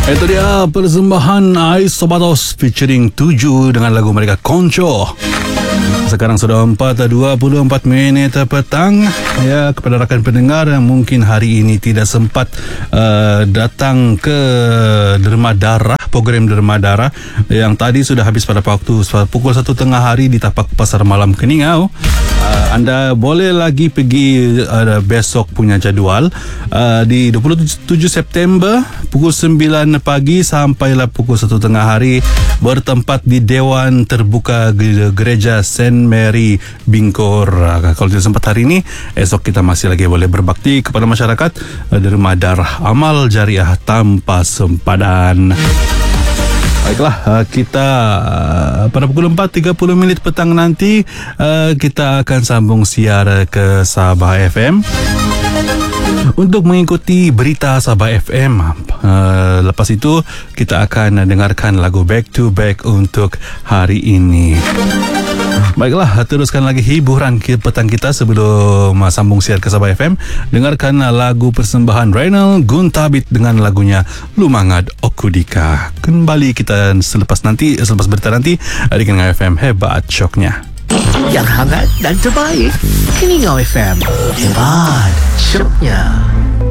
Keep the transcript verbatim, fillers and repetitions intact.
Itu dia persembahan Ais Sabatos featuring Tuju dengan lagu mereka Konco. Sekarang sudah empat dua puluh empat minit petang. Ya, kepada rakan pendengar yang mungkin hari ini tidak sempat uh, datang ke Derma Darah, program Derma Darah yang tadi sudah habis pada waktu pukul satu tengah hari di tapak Pasar Malam Keningau. Uh, anda boleh lagi pergi uh, besok punya jadual uh, di dua puluh tujuh September pukul sembilan pagi sampailah pukul satu tengah hari, bertempat di Dewan Terbuka Gereja Saint Mary Bingkor. Uh, kalau tidak sempat hari ini, esok kita masih lagi boleh berbakti kepada masyarakat uh, Derma Darah Amal Jariah Tanpa Sempadan. Baiklah, kita pada pukul empat tiga puluh minit petang nanti kita akan sambung siar ke Sabah F M untuk mengikuti berita Sabah F M. Lepas itu kita akan dengarkan lagu Back to Back untuk hari ini. Baiklah, teruskan lagi hiburan petang kita sebelum sambung siar ke Sabah F M. Dengarkan lagu persembahan Reynel Guntabit dengan lagunya Lumangad Okudika. Kembali kita selepas nanti, selepas berita nanti di Keningau F M. Hebat syoknya. Yang hangat dan terbaik, Keningau F M. Hebat syoknya.